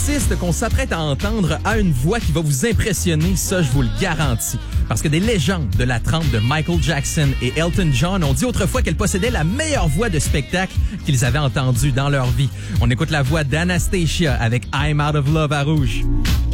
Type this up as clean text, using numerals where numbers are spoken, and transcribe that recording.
artiste qu'on s'apprête à entendre a une voix qui va vous impressionner, ça je vous le garantis. Parce que des légendes de la trempe de Michael Jackson et Elton John ont dit autrefois qu'elle possédait la meilleure voix de spectacle qu'ils avaient entendue dans leur vie. On écoute la voix d'Anastacia avec I'm Out of Love à Rouge.